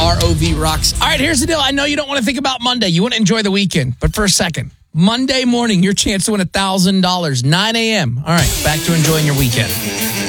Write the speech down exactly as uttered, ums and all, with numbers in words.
R O V rocks. All right, here's the deal. I know you don't want to think about Monday. You want to enjoy the weekend. But for a second, Monday morning, your chance to win one thousand dollars, nine a.m. All right, back to enjoying your weekend.